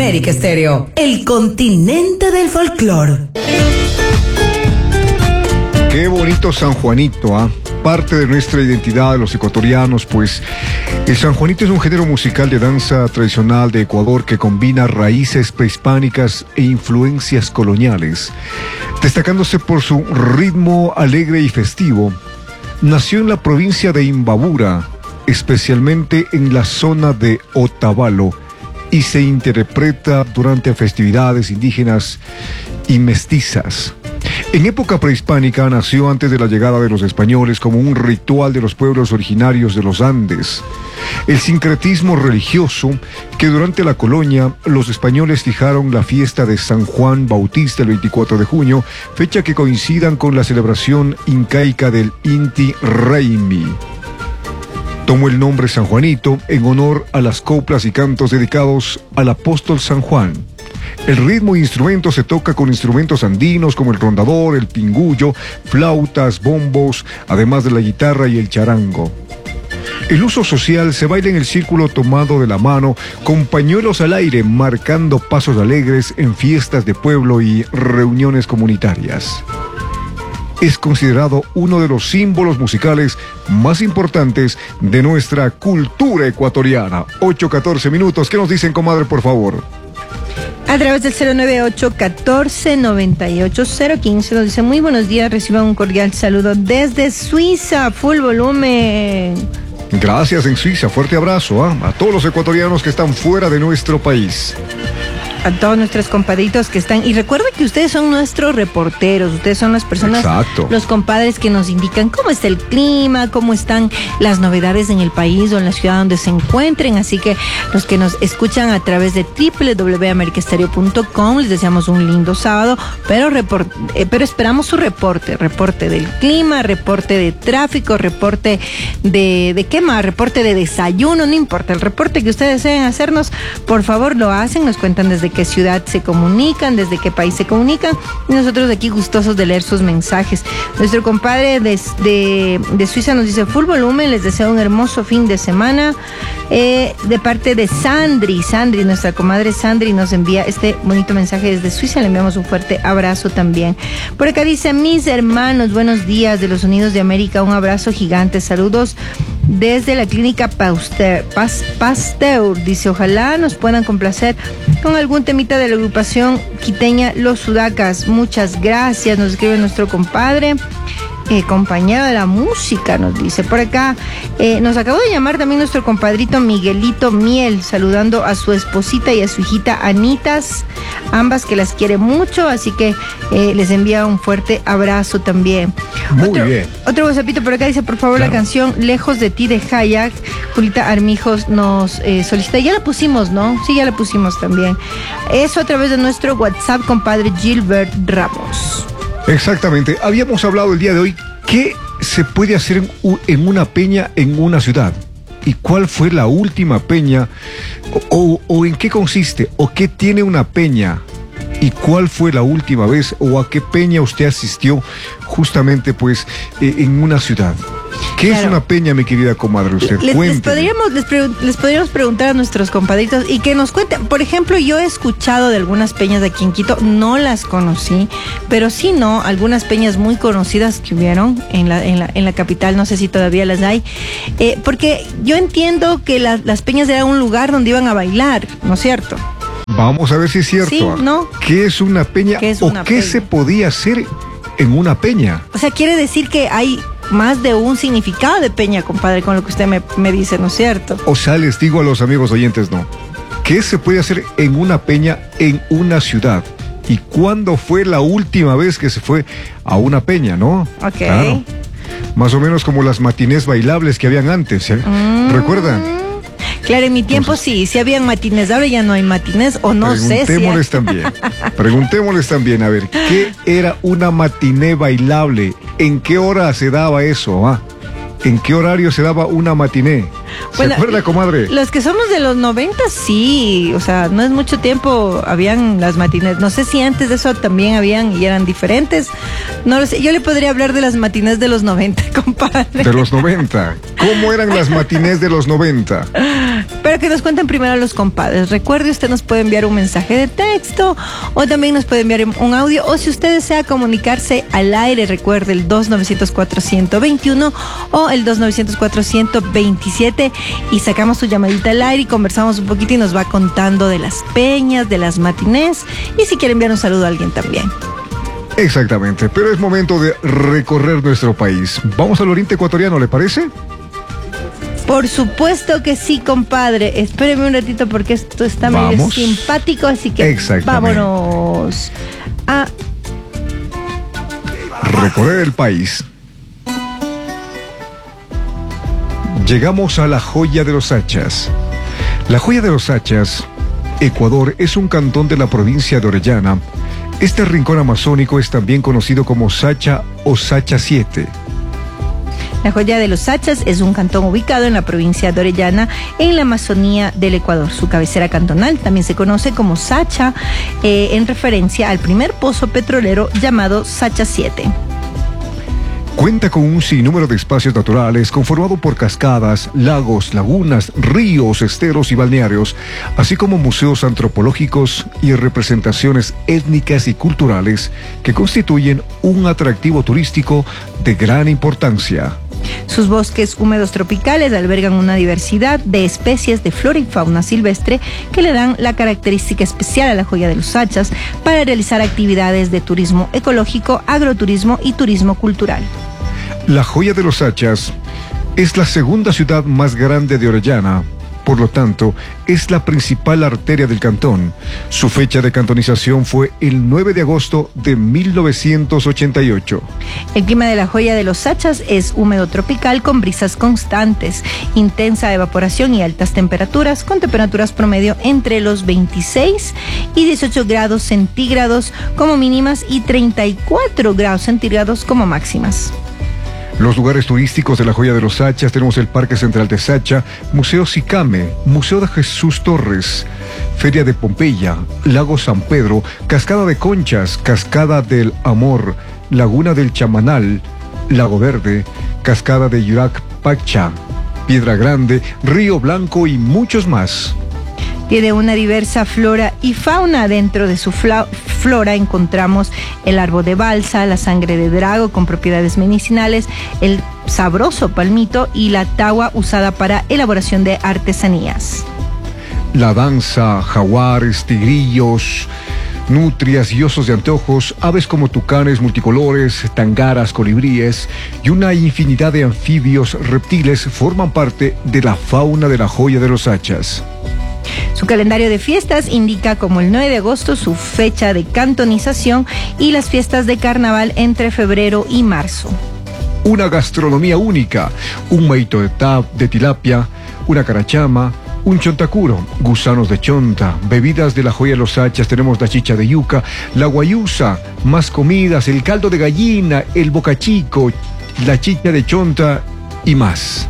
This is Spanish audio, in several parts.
América Estéreo, el continente del folclor. Qué bonito San Juanito, ¿ah? Parte de nuestra identidad de los ecuatorianos, pues el San Juanito es un género musical de danza tradicional de Ecuador que combina raíces prehispánicas e influencias coloniales, destacándose por su ritmo alegre y festivo. Nació en la provincia de Imbabura, especialmente en la zona de Otavalo, y se interpreta durante festividades indígenas y mestizas. En época prehispánica nació antes de la llegada de los españoles como un ritual de los pueblos originarios de los Andes. El sincretismo religioso que durante la colonia los españoles fijaron la fiesta de San Juan Bautista el 24 de junio, fecha que coincidan con la celebración incaica del Inti Raymi. Tomó el nombre San Juanito en honor a las coplas y cantos dedicados al apóstol San Juan. El ritmo e instrumento se toca con instrumentos andinos como el rondador, el pingullo, flautas, bombos, además de la guitarra y el charango. El uso social se baila en el círculo tomado de la mano, con pañuelos al aire, marcando pasos alegres en fiestas de pueblo y reuniones comunitarias. Es considerado uno de los símbolos musicales más importantes de nuestra cultura ecuatoriana. 8:14 minutos. ¿Qué nos dicen, comadre, por favor? A través del 098-1498-015 nos dice: muy buenos días, reciban un cordial saludo desde Suiza, full volumen. Gracias, en Suiza, fuerte abrazo a todos los ecuatorianos que están fuera de nuestro país. A todos nuestros compadritos que están, y recuerden que ustedes son nuestros reporteros, ustedes son las personas, exacto, los compadres que nos indican cómo está el clima, cómo están las novedades en el país o en la ciudad donde se encuentren. Así que los que nos escuchan a través de www.americaestereo.com, les deseamos un lindo sábado, pero esperamos su reporte del clima, reporte de tráfico, reporte de qué más, reporte de desayuno, no importa, el reporte que ustedes deseen hacernos, por favor lo hacen, nos cuentan desde qué ciudad se comunican, desde qué país se comunican, y nosotros aquí gustosos de leer sus mensajes. Nuestro compadre de Suiza nos dice: full volumen, les deseo un hermoso fin de semana, de parte de Sandri, nuestra comadre Sandri nos envía este bonito mensaje desde Suiza, le enviamos un fuerte abrazo también. Por acá dice: mis hermanos, buenos días de los Unidos de América, un abrazo gigante, saludos desde la clínica Pasteur. Dice: ojalá nos puedan complacer con algún temita de la agrupación quiteña Los Sudacas. Muchas gracias, nos escribe nuestro compadre, compañero de la música, nos dice. Por acá nos acabó de llamar también nuestro compadrito Miguelito Miel, saludando a su esposita y a su hijita Anitas, ambas que las quiere mucho, así que les envía un fuerte abrazo también. Muy bien. Otro WhatsAppito por acá dice: por favor, claro, la canción Lejos de ti de Hayak. Julita Armijos nos solicita, ya la pusimos, ¿no? Sí, ya la pusimos también. Eso a través de nuestro WhatsApp, compadre Gilbert Ramos. Exactamente. Habíamos hablado el día de hoy qué se puede hacer en una peña en una ciudad. ¿Y cuál fue la última peña? O en qué consiste? ¿O qué tiene una peña? ¿Y cuál fue la última vez? ¿O a qué peña usted asistió justamente pues en una ciudad? ¿Qué es una peña, mi querida comadre? Usted les podríamos preguntar a nuestros compadritos y que nos cuenten. Por ejemplo, yo he escuchado de algunas peñas de aquí en Quito, no las conocí, pero sí algunas peñas muy conocidas que hubieron en la capital, no sé si todavía las hay, porque yo entiendo que las peñas eran un lugar donde iban a bailar, ¿no es cierto? Vamos a ver si es cierto. Sí, ¿no? ¿Qué es una peña? ¿Qué se podía hacer en una peña? O sea, quiere decir que hay más de un significado de peña, compadre, con lo que usted me dice, ¿no es cierto? O sea, les digo a los amigos oyentes, no. ¿Qué se puede hacer en una peña en una ciudad? ¿Y cuándo fue la última vez que se fue a una peña, no? Ok. Claro. Más o menos como las matinés bailables que habían antes, ¿eh? ¿Recuerdan? Claro, en mi tiempo sí habían matines, ahora ya no hay matines, o no sé si... Preguntémosles también, a ver, ¿qué era una matiné bailable? ¿En qué hora se daba eso? ¿En qué horario se daba una matiné? ¿Se acuerda, comadre? Los que somos de los 90, sí, o sea, no es mucho tiempo, habían las matinés. No sé si antes de eso también habían y eran diferentes. No lo sé, yo le podría hablar de las matinés de los 90, compadre. De los 90. ¿Cómo eran las matinés de los 90? Pero Pero que nos cuenten primero los compadres. Recuerde, usted nos puede enviar un mensaje de texto o también nos puede enviar un audio, o si usted desea comunicarse al aire, recuerde el 2-900-421 o el 2-900-427 y sacamos su llamadita al aire y conversamos un poquito y nos va contando de las peñas, de las matinés y si quiere enviar un saludo a alguien también. Exactamente, pero es momento de recorrer nuestro país. Vamos al oriente ecuatoriano, ¿le parece? Por supuesto que sí, compadre. Espéreme un ratito porque esto está medio simpático, así que vámonos a recorrer el país. Llegamos a la Joya de los Achas. La Joya de los Achas, Ecuador, es un cantón de la provincia de Orellana. Este rincón amazónico es también conocido como Sacha o Sacha 7. La Joya de los Achas es un cantón ubicado en la provincia de Orellana, en la Amazonía del Ecuador. Su cabecera cantonal también se conoce como Sacha, en referencia al primer pozo petrolero llamado Sacha 7. Cuenta con un sinnúmero de espacios naturales conformado por cascadas, lagos, lagunas, ríos, esteros y balnearios, así como museos antropológicos y representaciones étnicas y culturales que constituyen un atractivo turístico de gran importancia. Sus bosques húmedos tropicales albergan una diversidad de especies de flora y fauna silvestre que le dan la característica especial a la Joya de los Achas para realizar actividades de turismo ecológico, agroturismo y turismo cultural. La Joya de los Achas es la segunda ciudad más grande de Orellana, por lo tanto, es la principal arteria del cantón. Su fecha de cantonización fue el 9 de agosto de 1988. El clima de la Joya de los Achas es húmedo tropical con brisas constantes, intensa evaporación y altas temperaturas, con temperaturas promedio entre los 26 y 18 grados centígrados como mínimas y 34 grados centígrados como máximas. Los lugares turísticos de la Joya de los Achas tenemos el Parque Central de Sacha, Museo Sicame, Museo de Jesús Torres, Feria de Pompeya, Lago San Pedro, Cascada de Conchas, Cascada del Amor, Laguna del Chamanal, Lago Verde, Cascada de Yurac Pacha, Piedra Grande, Río Blanco y muchos más. Tiene una diversa flora y fauna. Dentro de su flora encontramos el árbol de balsa, la sangre de drago con propiedades medicinales, el sabroso palmito y la tagua usada para elaboración de artesanías. La danza, jaguares, tigrillos, nutrias y osos de anteojos, aves como tucanes multicolores, tangaras, colibríes y una infinidad de anfibios, reptiles forman parte de la fauna de la Joya de los Achas. Su calendario de fiestas indica como el 9 de agosto su fecha de cantonización y las fiestas de carnaval entre febrero y marzo. Una gastronomía única, un maito de tilapia, una carachama, un chontacuro, gusanos de chonta, bebidas de la Joya de los Achas, tenemos la chicha de yuca, la guayusa, más comidas, el caldo de gallina, el bocachico, la chicha de chonta y más.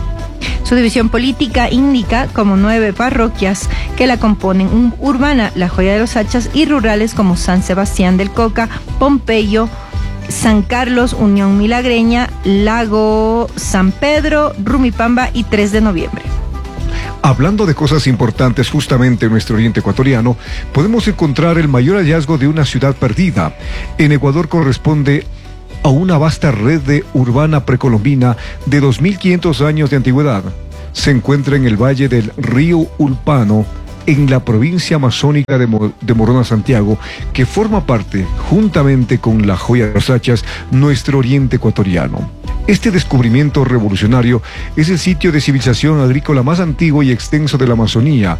Su división política indica como 9 parroquias que la componen: urbana, la Joya de los Achas, y rurales como San Sebastián del Coca, Pompeyo, San Carlos, Unión Milagreña, Lago San Pedro, Rumipamba y 3 de noviembre. Hablando de cosas importantes justamente en nuestro oriente ecuatoriano, podemos encontrar el mayor hallazgo de una ciudad perdida. En Ecuador corresponde a una vasta red urbana precolombina de 2.500 años de antigüedad. Se encuentra en el valle del río Ulpano, en la provincia amazónica de Morona, Santiago, que forma parte, juntamente con la Joya de los Achas, nuestro oriente ecuatoriano. Este descubrimiento revolucionario es el sitio de civilización agrícola más antiguo y extenso de la Amazonía.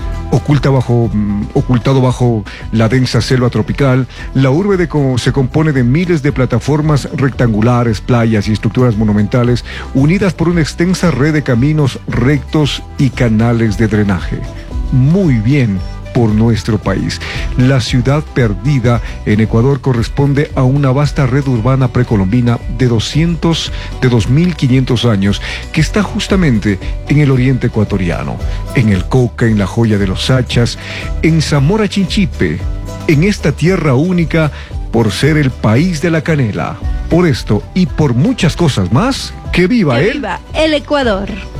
Ocultado bajo la densa selva tropical, la urbe se compone de miles de plataformas rectangulares, playas y estructuras monumentales unidas por una extensa red de caminos rectos y canales de drenaje. Muy bien por nuestro país. La ciudad perdida en Ecuador corresponde a una vasta red urbana precolombina de 2.500 años que está justamente en el oriente ecuatoriano, en el Cauca, en la Joya de los Achas, en Zamora Chinchipe, en esta tierra única por ser el país de la canela. Por esto y por muchas cosas más, ¡que viva él! ¡Que viva el Ecuador!